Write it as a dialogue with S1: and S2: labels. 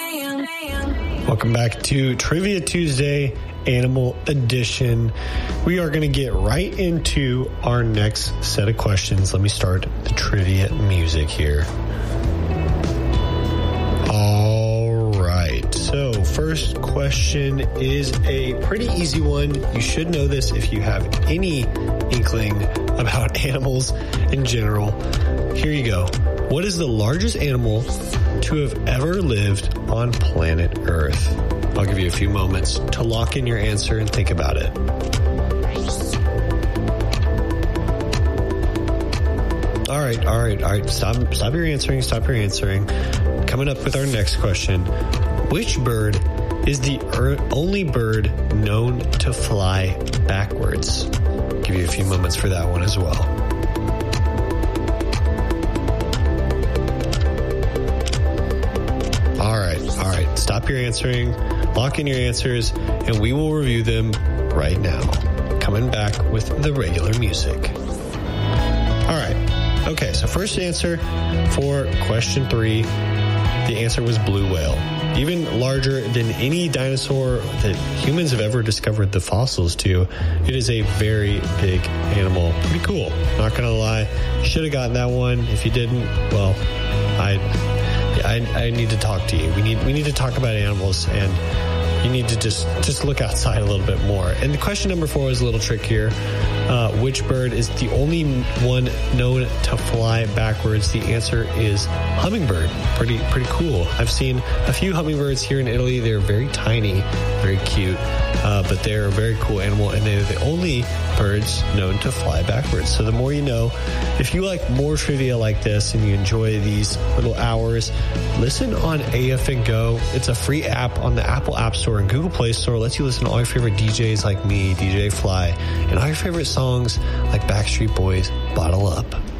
S1: Welcome back to Trivia Tuesday, Animal Edition. We are going to get right into our next set of questions. Let me start the trivia music here. All right. So first question is a pretty easy one. You should know this if you have any inkling about animals in general. Here you go. What is the largest animal to have ever lived on planet Earth? I'll give you a few moments to lock in your answer and think about it. All right. Stop your answering. Coming up with our next question. Which bird is the only bird known to fly backwards? I'll give you a few moments for that one as well. All right. Stop your answering, lock in your answers, and we will review them right now. Coming back with the regular music. All right. Okay, so first answer for question 3, the answer was blue whale. Even larger than any dinosaur that humans have ever discovered the fossils to. It is a very big animal. Pretty cool. Not going to lie. Should have gotten that one. If you didn't, well, I need to talk to you. We need to talk about animals, and you need to just look outside a little bit more. And the question number 4 is a little trickier. Which bird is the only one known to fly backwards? The answer is hummingbird. Pretty cool. I've seen a few hummingbirds here in Italy. They're very tiny, very cute, but they're a very cool animal, and they're the only birds known to fly backwards. So the more you know. If you like more trivia like this and you enjoy these little hours, listen on AF and Go. It's a free app on the Apple App Store and Google Play Store. It lets you listen to all your favorite DJs like me, DJ Fly, and all your favorite songs like Backstreet Boys, Bottle Up.